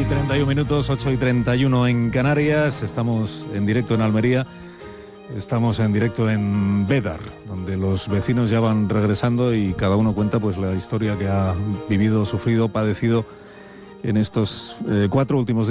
8:31, 8:31 en Canarias. Estamos en directo en Almería. Estamos en directo en Bédar, donde los vecinos ya van regresando y cada uno cuenta pues la historia que ha vivido, sufrido, padecido en estos 4 últimos días.